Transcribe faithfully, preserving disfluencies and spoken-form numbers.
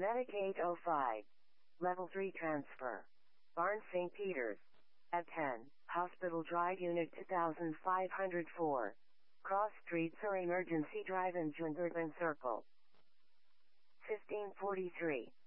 Medic eight oh five. Level three transfer. Barnes Saint Peter's. At ten, Hospital Drive Unit two thousand five hundred four. Cross Streets or Emergency Drive in Jungervan Circle. fifteen forty-three.